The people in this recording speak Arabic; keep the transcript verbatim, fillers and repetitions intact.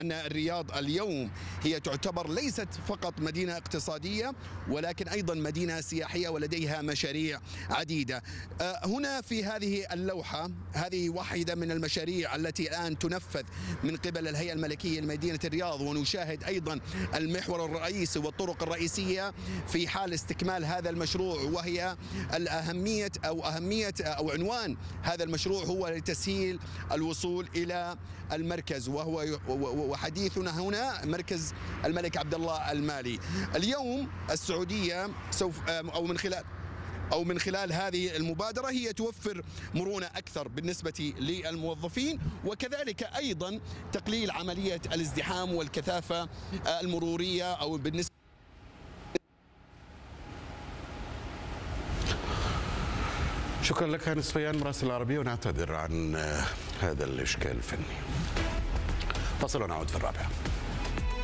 أن الرياض اليوم هي تعتبر ليست فقط مدينة اقتصادية ولكن أيضا مدينة سياحية ولديها مشاريع عديدة. هنا في هذه اللوحة هذه واحدة من المشاريع التي الآن تنفذ من قبل الهيئة الملكية لمدينة الرياض، ونشاهد أيضا المحور الرئيسي والطرق الرئيسية في حال استكمال هذا المشروع، وهي الأهمية أو أهمية أو عنوان هذا المشروع هو لتسهيل الوصول إلى المركز، وهو وحديثنا هنا مركز الملك عبد الله المالي. اليوم السعودية سوف أو من خلال أو من خلال هذه المبادرة هي توفر مرونة أكثر بالنسبة للموظفين، وكذلك أيضا تقليل عملية الازدحام والكثافة المرورية أو بالنسبة. شكرا لك هانس فيان مراسل العربية، ونعتذر عن هذا الإشكال الفني. فصل ونعود في الرابعة.